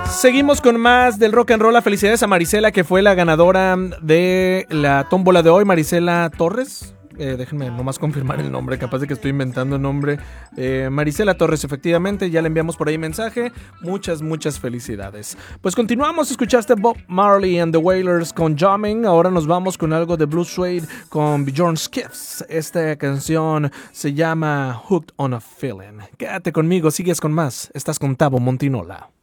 Seguimos con más del rock and roll. Felicidades a Marisela, que fue la ganadora de la tómbola de hoy. Marisela Torres. Déjenme nomás confirmar el nombre, capaz de que estoy inventando el nombre. Marisela Torres, efectivamente, ya le enviamos por ahí mensaje. Muchas felicidades. Pues continuamos, escuchaste Bob Marley and the Wailers con Jamming. Ahora nos vamos con algo de Blue Suede con Bjorn Skifs. Esta canción se llama Hooked on a Feeling. Quédate conmigo, sigues con más. Estás con Tavo Montinola.